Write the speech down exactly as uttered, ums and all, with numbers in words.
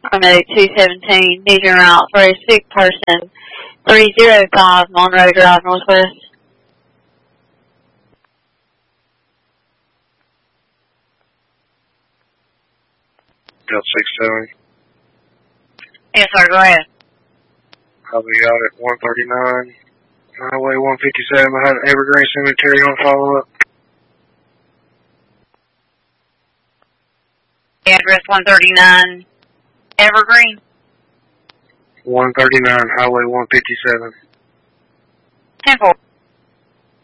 Romeo two seventeen, need your route for a sick person, three zero five Monroe Drive, Northwest. Delta six seven. Yes, sir, go ahead. I'll be out at one thirty-nine, Highway one fifty-seven, behind Evergreen Cemetery on follow-up. Address one thirty-nine, Evergreen. one thirty-nine, Highway one fifty-seven. ten four.